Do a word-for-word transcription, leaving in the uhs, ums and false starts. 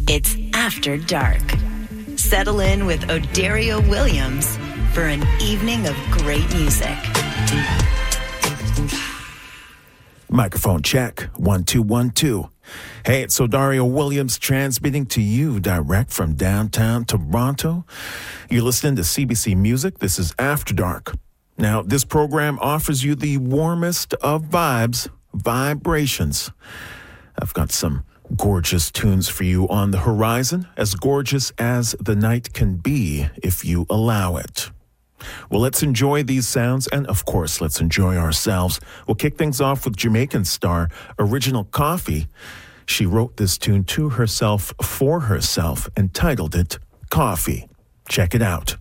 It's After Dark. Settle in with Odario Williams for an evening of great music. Microphone check. One, two, one, two. Hey, it's Odario Williams transmitting to you direct from downtown Toronto. You're listening to C B C Music. This is After Dark. Now, this program offers you the warmest of vibes, vibrations. I've got some gorgeous tunes for you on the horizon, as gorgeous as the night can be if you allow it. Well, let's enjoy these sounds, and of course, let's enjoy ourselves. We'll kick things off with Jamaican star Original Coffee. She wrote this tune to herself, for herself, and titled it Coffee. Check it out.